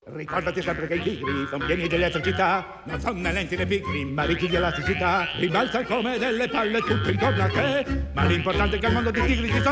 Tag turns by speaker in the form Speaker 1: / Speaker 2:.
Speaker 1: Ricordati sempre che i tigri sono pieni di elettricità, non sono né lenti né pigri, ma ricchi di elasticità. Ribalta come delle palle tutto intorno a te, ma l'importante è che al mondo di tigri ci sono